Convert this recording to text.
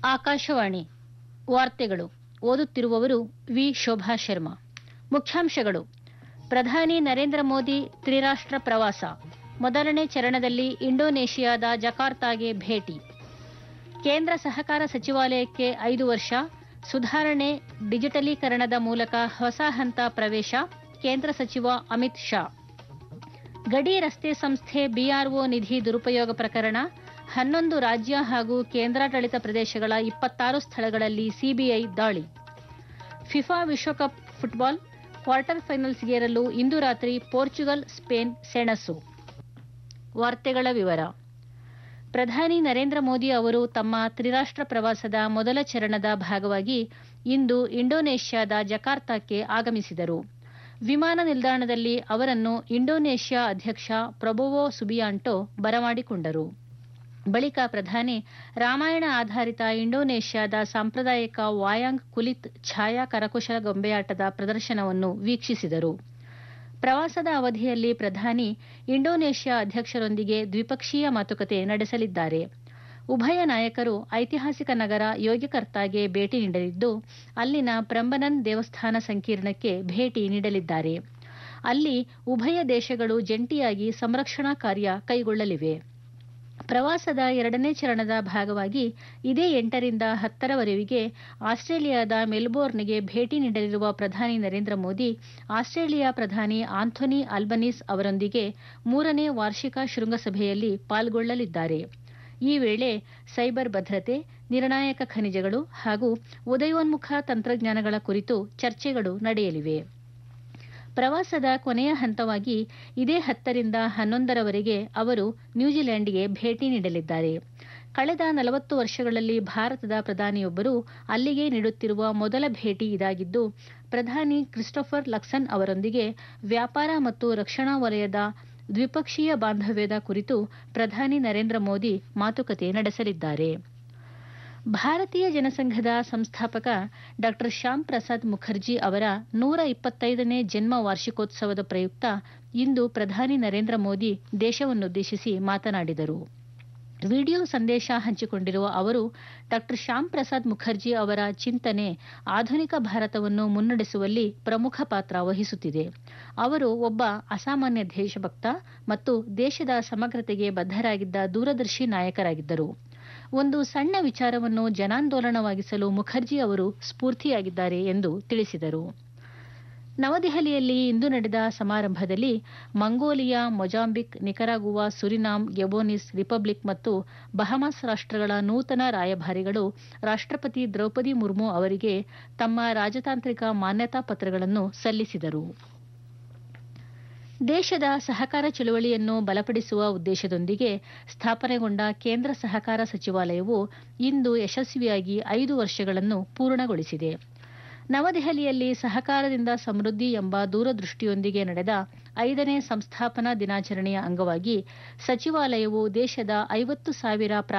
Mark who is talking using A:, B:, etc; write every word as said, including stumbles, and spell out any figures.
A: ಆಕಾಶವಾಣಿ ವಾರ್ತೆಗಳು ಓದುತ್ತಿರುವವರು ವಿ ಶೋಭಾ ಶರ್ಮಾ. ಮುಖ್ಯಾಂಶಗಳು: ಪ್ರಧಾನಿ ನರೇಂದ್ರ ಮೋದಿ ತ್ರಿರಾಷ್ಟ್ರ ಪ್ರವಾಸ, ಮೊದಲನೇ ಚರಣದಲ್ಲಿ ಇಂಡೋನೇಷಿಯಾದ ಜಕಾರ್ತಾಗೆ ಭೇಟಿ. ಕೇಂದ್ರ ಸಹಕಾರ ಸಚಿವಾಲಯಕ್ಕೆ ಐದು ವರ್ಷ, ಸುಧಾರಣೆ ಡಿಜಿಟಲೀಕರಣದ ಮೂಲಕ ಹೊಸ ಹಂತ ಪ್ರವೇಶ, ಕೇಂದ್ರ ಸಚಿವ ಅಮಿತ್ ಶಾ. ಗಡಿ ರಸ್ತೆ ಸಂಸ್ಥೆ ಬಿಆರ್ಒ ನಿಧಿ ದುರುಪಯೋಗ ಪ್ರಕರಣ, ಹನ್ನೊಂದು ರಾಜ್ಯ ಹಾಗೂ ಕೇಂದ್ರಾಡಳಿತ ಪ್ರದೇಶಗಳ ಇಪ್ಪತ್ತಾರು ಸ್ಥಳಗಳಲ್ಲಿ ಸಿಬಿಐ ದಾಳಿ. ಫಿಫಾ ವಿಶ್ವಕಪ್ ಫುಟ್ಬಾಲ್ ಕ್ವಾರ್ಟರ್ ಫೈನಲ್ಸ್ಗೇರಲು ಇಂದು ರಾತ್ರಿ ಪೋರ್ಚುಗಲ್ ಸ್ಪೇನ್ ಸೆಣಸು. ವಾರ್ತೆಗಳ ವಿವರ. ಪ್ರಧಾನಿ ನರೇಂದ್ರ ಮೋದಿ ಅವರು ತಮ್ಮ ತ್ರಿರಾಷ್ಟ್ರ ಪ್ರವಾಸದ ಮೊದಲ ಚರಣದ ಭಾಗವಾಗಿ ಇಂದು ಇಂಡೋನೇಷ್ಯಾದ ಜಕಾರ್ತಾಕ್ಕೆ ಆಗಮಿಸಿದರು. ವಿಮಾನ ನಿಲ್ದಾಣದಲ್ಲಿ ಅವರನ್ನು ಇಂಡೋನೇಷ್ಯಾ ಅಧ್ಯಕ್ಷ ಪ್ರಬೋವೋ ಸುಬಿಯಾಂಟೋ ಬರಮಾಡಿಕೊಂಡರು. ಬಳಿಕ ಪ್ರಧಾನಿ ರಾಮಾಯಣ ಆಧಾರಿತ ಇಂಡೋನೇಷ್ಯಾದ ಸಾಂಪ್ರದಾಯಿಕ ವಾಯಾಂಗ್ ಕುಲಿತ್ ಛಾಯಾ ಕರಕುಶಲ ಗೊಂಬೆಯಾಟದ ಪ್ರದರ್ಶನವನ್ನು ವೀಕ್ಷಿಸಿದರು. ಪ್ರವಾಸದ ಅವಧಿಯಲ್ಲಿ ಪ್ರಧಾನಿ ಇಂಡೋನೇಷ್ಯಾ ಅಧ್ಯಕ್ಷರೊಂದಿಗೆ ದ್ವಿಪಕ್ಷೀಯ ಮಾತುಕತೆ ನಡೆಸಲಿದ್ದಾರೆ. ಉಭಯ ನಾಯಕರು ಐತಿಹಾಸಿಕ ನಗರ ಯೋಗ್ಯಕರ್ತಾಗೆ ಭೇಟಿ ನೀಡಲಿದ್ದು, ಅಲ್ಲಿನ ಪ್ರಂಬನನ್ ದೇವಸ್ಥಾನ ಸಂಕೀರ್ಣಕ್ಕೆ ಭೇಟಿ ನೀಡಲಿದ್ದಾರೆ. ಅಲ್ಲಿ ಉಭಯ ದೇಶಗಳು ಜಂಟಿಯಾಗಿ ಸಂರಕ್ಷಣಾ ಕಾರ್ಯ ಕೈಗೊಳ್ಳಲಿವೆ. ಪ್ರವಾಸದ ಎರಡನೇ ಚರಣದ ಭಾಗವಾಗಿ ಇದೇ ಎಂಟರಿಂದ ಹತ್ತರವರೆಗೆ ಆಸ್ಟ್ರೇಲಿಯಾದ ಮೆಲ್ಬೋರ್ನ್ಗೆ ಭೇಟಿ ನೀಡಲಿರುವ ಪ್ರಧಾನಿ ನರೇಂದ್ರ ಮೋದಿ ಆಸ್ಟ್ರೇಲಿಯಾ ಪ್ರಧಾನಿ ಆಂಥೋನಿ ಆಲ್ಬನೀಸ್ ಅವರೊಂದಿಗೆ ಮೂರನೇ ವಾರ್ಷಿಕ ಶೃಂಗಸಭೆಯಲ್ಲಿ ಪಾಲ್ಗೊಳ್ಳಲಿದ್ದಾರೆ. ಈ ವೇಳೆ ಸೈಬರ್ ಭದ್ರತೆ, ನಿರ್ಣಾಯಕ ಖನಿಜಗಳು ಹಾಗೂ ಉದಯೋನ್ಮುಖ ತಂತ್ರಜ್ಞಾನಗಳ ಕುರಿತು ಚರ್ಚೆಗಳು ನಡೆಯಲಿವೆ. ಪ್ರವಾಸದ ಕೊನೆಯ ಹಂತವಾಗಿ ಇದೇ ಹತ್ತರಿಂದ ಹನ್ನೊಂದರವರೆಗೆ ಅವರು ನ್ಯೂಜಿಲೆಂಡ್ಗೆ ಭೇಟಿ ನೀಡಲಿದ್ದಾರೆ. ಕಳೆದ ನಲವತ್ತು ವರ್ಷಗಳಲ್ಲಿ ಭಾರತದ ಪ್ರಧಾನಿಯೊಬ್ಬರು ಅಲ್ಲಿಗೆ ನೀಡುತ್ತಿರುವ ಮೊದಲ ಭೇಟಿ ಇದಾಗಿದ್ದು, ಪ್ರಧಾನಿ ಕ್ರಿಸ್ಟೋಫರ್ ಲಕ್ಸನ್ ಅವರೊಂದಿಗೆ ವ್ಯಾಪಾರ ಮತ್ತು ರಕ್ಷಣಾ ವಲಯದ ದ್ವಿಪಕ್ಷೀಯ ಬಾಂಧವ್ಯದ ಕುರಿತು ಪ್ರಧಾನಿ ನರೇಂದ್ರ ಮೋದಿ ಮಾತುಕತೆ ನಡೆಸಲಿದ್ದಾರೆ. ಭಾರತೀಯ ಜನಸಂಘದ ಸಂಸ್ಥಾಪಕ ಡಾ ಶ್ಯಾಮ್ ಪ್ರಸಾದ್ ಮುಖರ್ಜಿ ಅವರ ನೂರ ಇಪ್ಪತ್ತೈದನೇ ಜನ್ಮ ವಾರ್ಷಿಕೋತ್ಸವದ ಪ್ರಯುಕ್ತ ಇಂದು ಪ್ರಧಾನಿ ನರೇಂದ್ರ ಮೋದಿ ದೇಶವನ್ನುದ್ದೇಶಿಸಿ ಮಾತನಾಡಿದರು. ವಿಡಿಯೋ ಸಂದೇಶ ಹಂಚಿಕೊಂಡಿರುವ ಅವರು, ಡಾ ಶ್ಯಾಮ್ ಪ್ರಸಾದ್ ಮುಖರ್ಜಿ ಅವರ ಚಿಂತನೆ ಆಧುನಿಕ ಭಾರತವನ್ನು ಮುನ್ನಡೆಸುವಲ್ಲಿ ಪ್ರಮುಖ ಪಾತ್ರ ವಹಿಸುತ್ತಿದೆ. ಅವರು ಒಬ್ಬ ಅಸಾಮಾನ್ಯ ದೇಶಭಕ್ತ ಮತ್ತು ದೇಶದ ಸಮಗ್ರತೆಗೆ ಬದ್ಧರಾಗಿದ್ದ ದೂರದರ್ಶಿ ನಾಯಕರಾಗಿದ್ದರು. ಒಂದು ಸಣ್ಣ ವಿಚಾರವನ್ನು ಜನಾಂದೋಲನವಾಗಿಸಲು ಮುಖರ್ಜಿ ಅವರು ಸ್ಫೂರ್ತಿಯಾಗಿದ್ದಾರೆ ಎಂದು ತಿಳಿಸಿದರು. ನವದೆಹಲಿಯಲ್ಲಿ ಇಂದು ನಡೆದ ಸಮಾರಂಭದಲ್ಲಿ ಮಂಗೋಲಿಯಾ, ಮೊಜಾಂಬಿಕ್, ನಿಕರಾಗುವಾ, ಸುರಿನಾಮ್, ಗೆಬೋನಿಸ್ ರಿಪಬ್ಲಿಕ್ ಮತ್ತು ಬಹಮಾಸ್ ರಾಷ್ಟ್ರಗಳ ನೂತನ ರಾಯಭಾರಿಗಳು ರಾಷ್ಟ್ರಪತಿ ದ್ರೌಪದಿ ಮುರ್ಮು ಅವರಿಗೆ ತಮ್ಮ ರಾಜತಾಂತ್ರಿಕ ಮಾನ್ಯತಾ ಪತ್ರಗಳನ್ನು ಸಲ್ಲಿಸಿದರು. ದೇಶದ ಸಹಕಾರ ಚಳವಳಿಯನ್ನು ಬಲಪಡಿಸುವ ಉದ್ದೇಶದೊಂದಿಗೆ ಸ್ಥಾಪನೆಗೊಂಡ ಕೇಂದ್ರ ಸಹಕಾರ ಸಚಿವಾಲಯವು ಇಂದು ಯಶಸ್ವಿಯಾಗಿ ಐದು ವರ್ಷಗಳನ್ನು ಪೂರ್ಣಗೊಳಿಸಿದೆ. ನವದೆಹಲಿಯಲ್ಲಿ ಸಹಕಾರದಿಂದ ಸಮೃದ್ಧಿ ಎಂಬ ದೂರದೃಷ್ಟಿಯೊಂದಿಗೆ ನಡೆದ ಐದನೇ ಸಂಸ್ಥಾಪನಾ ದಿನಾಚರಣೆಯ ಅಂಗವಾಗಿ ಸಚಿವಾಲಯವು ದೇಶದ ಐವತ್ತು ಸಾವಿರ